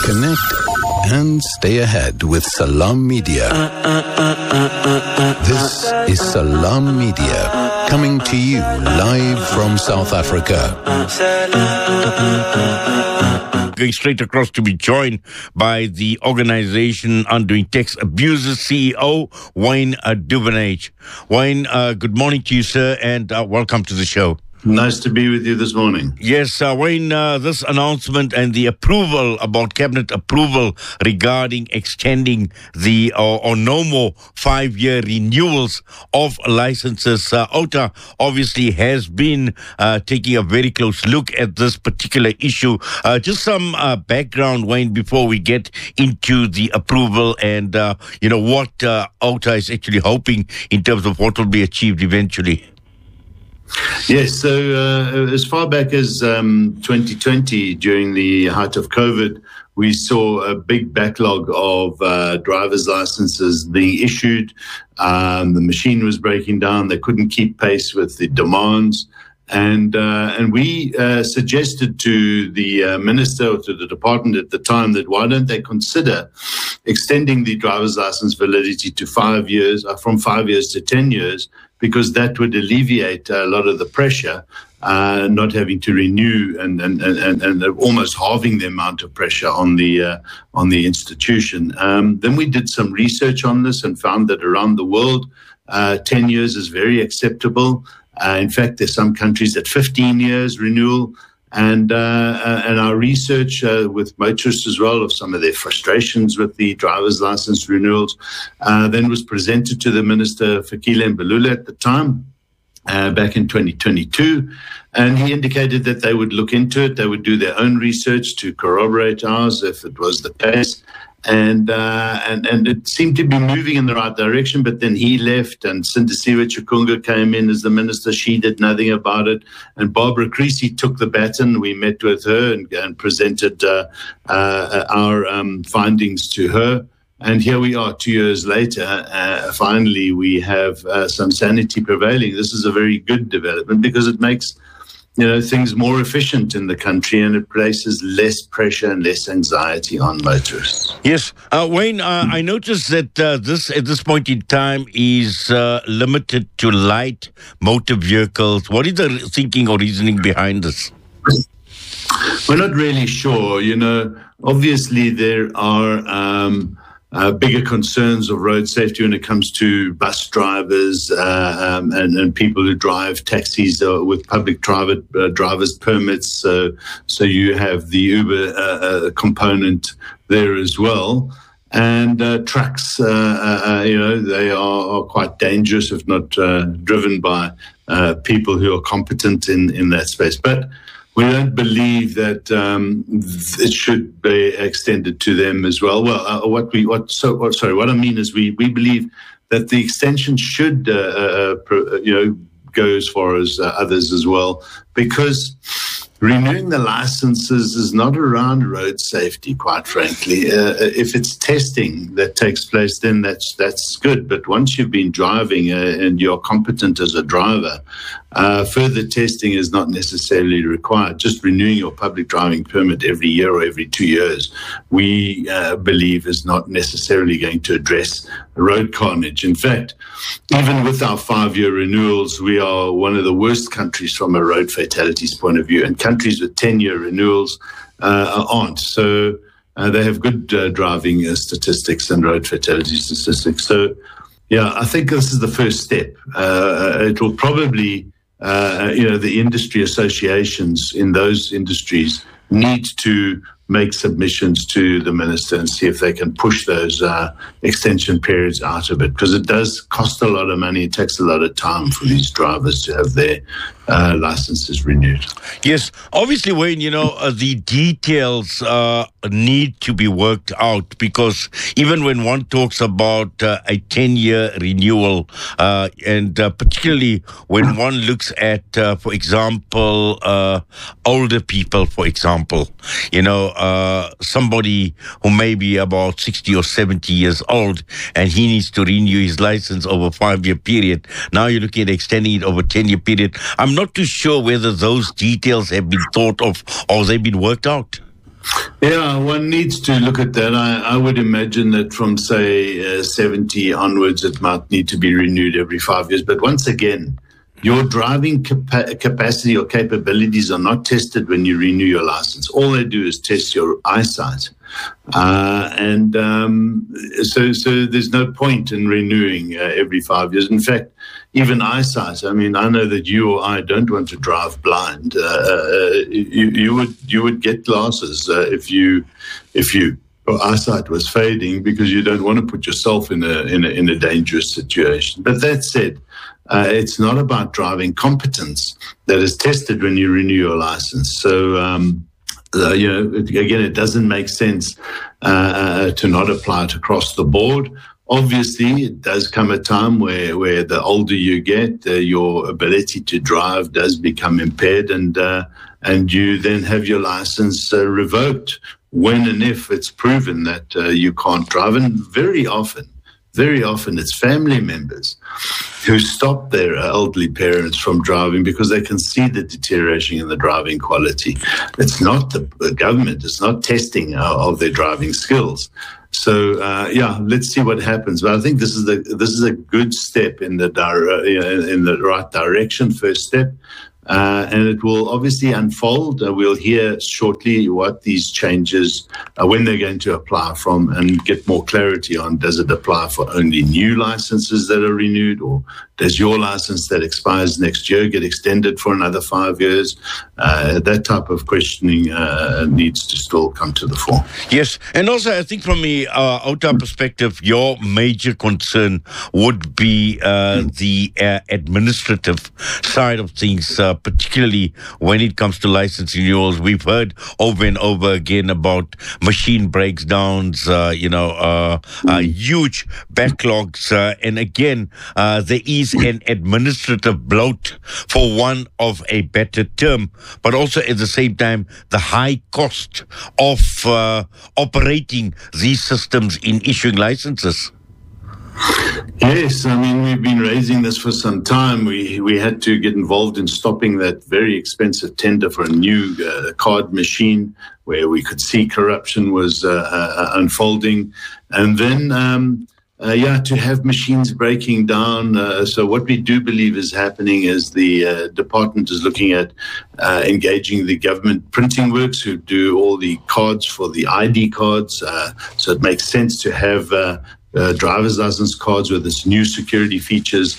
Connect and stay ahead with Salam Media. This is Salam Media, coming to you live from South Africa. Going straight across to be joined by the Organization Undoing Tax Abuses CEO, Wayne Duvenage. Wayne, good morning to you, sir, and welcome to the show. Nice to be with you this morning. Yes, Wayne, this announcement and the approval about cabinet approval regarding extending the or no more 5-year renewals of licenses. OTA obviously has been taking a very close look at this particular issue. Just some background, Wayne, before we get into the approval and, what OTA is actually hoping in terms of what will be achieved eventually. Yes, so as far back as 2020, during the height of COVID, we saw a big backlog of driver's licenses being issued. The machine was breaking down. They couldn't keep pace with the demands. And we suggested to the minister or to the department at the time that why don't they consider extending the driver's license validity to 5 years, from 5 years to 10 years, because that would alleviate a lot of the pressure, not having to renew and almost halving the amount of pressure on the institution. Then we did some research on this and found that around the world, 10 years is very acceptable. In fact, there's some countries at 15 years renewal. And our research with motorists as well of some of their frustrations with the driver's license renewals then was presented to the Minister Fikile Mbalula at the time, back in 2022. And he indicated that they would look into it. They would do their own research to corroborate ours if it was the case. And it seemed to be moving in the right direction, but then he left and Sindisiwe Chikunga came in as the minister. She did nothing about it. And Barbara Creasy took the baton. We met with her and presented our findings to her. And here we are 2 years later. Finally, we have some sanity prevailing. This is a very good development because it makes things more efficient in the country, and it places less pressure and less anxiety on motorists. Yes. Wayne, I noticed that this at this point in time is limited to light motor vehicles. What is the thinking or reasoning behind this? We're not really sure. Obviously there are bigger concerns of road safety when it comes to bus drivers and people who drive taxis with public private driver's permits. So you have the Uber component there as well. And trucks, they are quite dangerous if not driven by people who are competent in that space. But we don't believe that it should be extended to them as well. Well, what I mean is we believe that the extension should, go as far as others as well, because renewing the licenses is not around road safety, quite frankly. If it's testing that takes place, then that's good. But once you've been driving and you're competent as a driver, further testing is not necessarily required. Just renewing your public driving permit every year or every 2 years, we believe is not necessarily going to address road carnage. In fact, even with our 5-year renewals, we are one of the worst countries from a road fatalities point of view, and countries with 10-year renewals aren't. So they have good driving statistics and road fatality statistics. So, yeah, I think this is the first step. It will probably, the industry associations in those industries need to make submissions to the minister and see if they can push those extension periods out of it, because it does cost a lot of money. It takes a lot of time for these drivers to have their licenses renewed. Yes, obviously, Wayne, the details need to be worked out, because even when one talks about a 10-year renewal, and particularly when one looks at, for example, older people, for example, somebody who may be about 60 or 70 years old and he needs to renew his license over a 5-year period. Now you're looking at extending it over a 10-year period. I'm not too sure whether those details have been thought of or they've been worked out. Yeah, one needs to look at that. I would imagine that from, say, 70 onwards, it might need to be renewed every 5 years. But once again, your driving capacity or capabilities are not tested when you renew your license. All they do is test your eyesight. So there's no point in renewing every 5 years. In fact, even eyesight. I mean, I know that you or I don't want to drive blind. You would get glasses if your eyesight was fading, because you don't want to put yourself in a dangerous situation. But that said, it's not about driving competence that is tested when you renew your license. So, again, it doesn't make sense to not apply it across the board. Obviously, it does come a time where the older you get, your ability to drive does become impaired, and you then have your license revoked when and if it's proven that you can't drive. And very often it's family members who stop their elderly parents from driving because they can see the deterioration in the driving quality. It's not the government, it's not testing of their driving skills. So let's see what happens. But I think this is a good step in the right direction. First step. And it will obviously unfold. We'll hear shortly what these changes, when they're going to apply from, and get more clarity on, does it apply for only new licenses that are renewed, or does your license that expires next year get extended for another 5 years? That type of questioning needs to still come to the fore. Yes, and also I think from the OTA perspective, your major concern would be the administrative side of things, particularly when it comes to license renewals. We've heard over and over again about machine breakdowns, huge backlogs, and again, there is an administrative bloat, for one of a better term, but also at the same time, the high cost of operating these systems in issuing licenses. Yes, I mean, we've been raising this for some time. We had to get involved in stopping that very expensive tender for a new card machine, where we could see corruption was unfolding. And then, to have machines breaking down. So what we do believe is happening is the department is looking at engaging the government printing works who do all the cards for the ID cards. So it makes sense to have driver's license cards with its new security features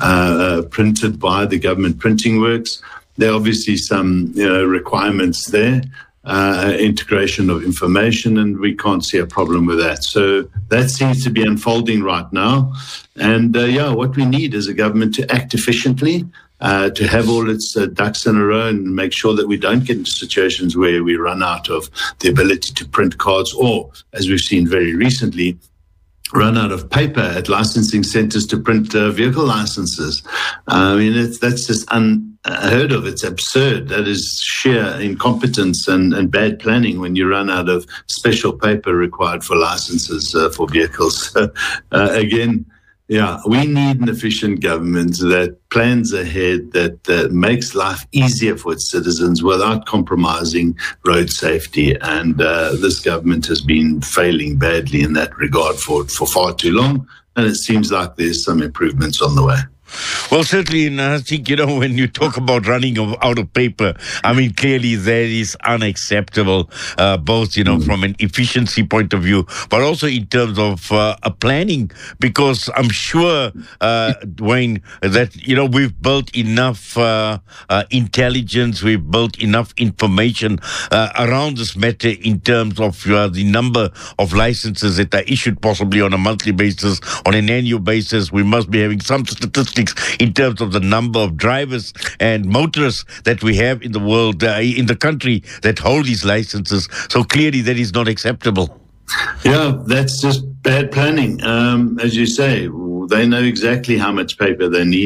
printed by the government printing works. There are obviously some requirements there, integration of information, and we can't see a problem with that. So that seems to be unfolding right now. And what we need is a government to act efficiently, to have all its ducks in a row and make sure that we don't get into situations where we run out of the ability to print cards, or, as we've seen very recently, run out of paper at licensing centers to print vehicle licenses. I mean, that's just unheard of. It's absurd. That is sheer incompetence and bad planning when you run out of special paper required for licenses for vehicles. Again, we need an efficient government that plans ahead, that makes life easier for its citizens without compromising road safety. And this government has been failing badly in that regard for far too long. And it seems like there's some improvements on the way. Well, certainly, and I think, when you talk about running out of paper, I mean, clearly that is unacceptable, both, from an efficiency point of view, but also in terms of a planning, because I'm sure, Dwayne, that, we've built enough intelligence, we've built enough information around this matter in terms of the number of licenses that are issued possibly on a monthly basis, on an annual basis. We must be having some statistics in terms of the number of drivers and motorists that we have in the world, in the country, that hold these licenses. So clearly that is not acceptable. Yeah, that's just bad planning. As you say, they know exactly how much paper they need.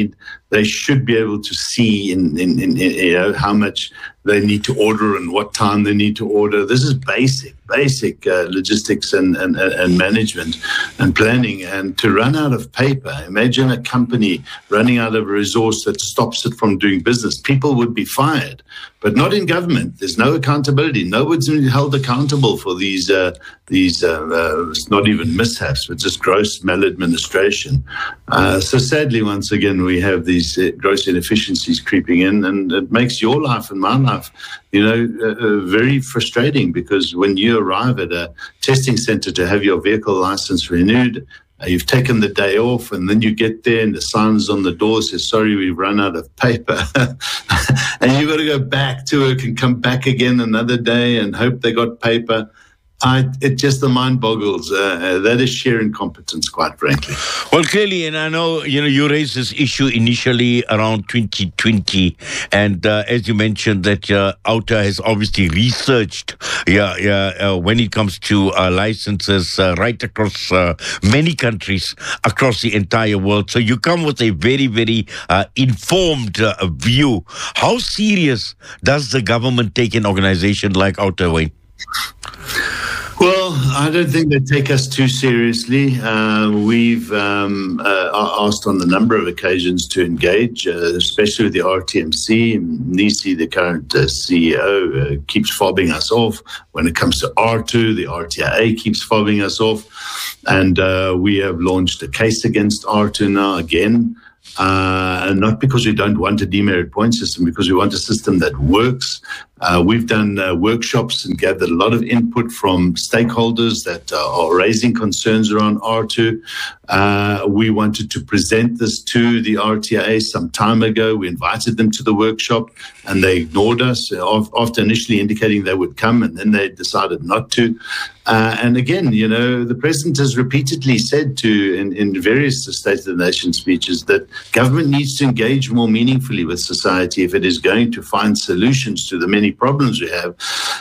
they should be able to see in how much they need to order and what time they need to order. This is basic logistics and management and planning. And to run out of paper, imagine a company running out of a resource that stops it from doing business. People would be fired, but not in government. There's no accountability. No one's held accountable for these not even mishaps, but just gross maladministration. So sadly, once again, we have these gross inefficiencies creeping in, and it makes your life and my life, very frustrating, because when you arrive at a testing center to have your vehicle license renewed, you've taken the day off, and then you get there and the signs on the door says, sorry, we've run out of paper. And you've got to go back to work and come back again another day and hope they got paper. The mind boggles. That is sheer incompetence, quite frankly. Well, clearly, and I know, you raised this issue initially around 2020, and as you mentioned that OUTA has obviously researched, when it comes to licenses right across many countries across the entire world. So you come with a very, very informed view. How serious does the government take an organization like OUTA, Wayne? Well, I don't think they take us too seriously. We've asked on a number of occasions to engage, especially with the RTMC. Nisi, the current CEO, keeps fobbing us off. When it comes to R2, the RTIA keeps fobbing us off. And we have launched a case against R2 now again. And not because we don't want a demerit point system, because we want a system that works. We've done workshops and gathered a lot of input from stakeholders that are raising concerns around R2. We wanted to present this to the RTIA some time ago. We invited them to the workshop and they ignored us after initially indicating they would come, and then they decided not to. And again, the president has repeatedly said in various State of the Nation speeches that government needs to engage more meaningfully with society if it is going to find solutions to the many problems we have.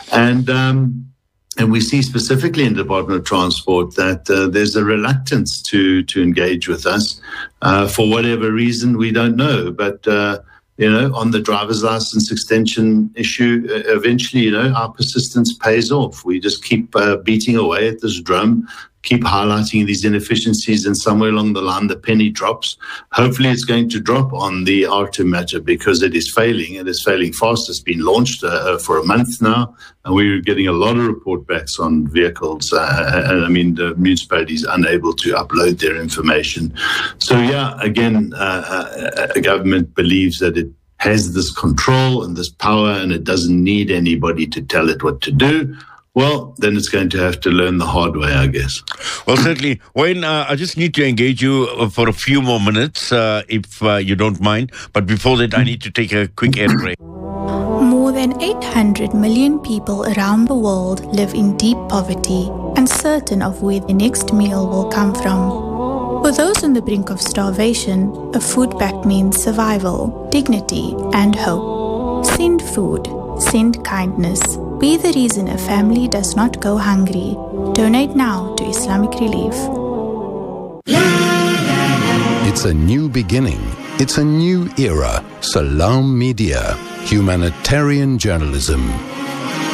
And we see specifically in the Department of Transport that there's a reluctance to engage with us for whatever reason, we don't know. But on the driver's license extension issue, eventually, our persistence pays off. We just keep beating away at this drum, keep highlighting these inefficiencies, and somewhere along the line, the penny drops. Hopefully, it's going to drop on the R2 matter, because it is failing. It is failing fast. It's been launched for a month now, and we're getting a lot of report backs on vehicles. The municipalities unable to upload their information. So, again, a government believes that it has this control and this power, and it doesn't need anybody to tell it what to do. Well, then it's going to have to learn the hard way, I guess. Well, certainly. Wayne, I just need to engage you for a few more minutes, if you don't mind. But before that, I need to take a quick air break. More than 800 million people around the world live in deep poverty, uncertain of where the next meal will come from. For those on the brink of starvation, a food pact means survival, dignity, and hope. Send food. Send kindness. Be the reason a family does not go hungry. Donate now to Islamic Relief. It's a new beginning. It's a new era. Salam Media. Humanitarian journalism.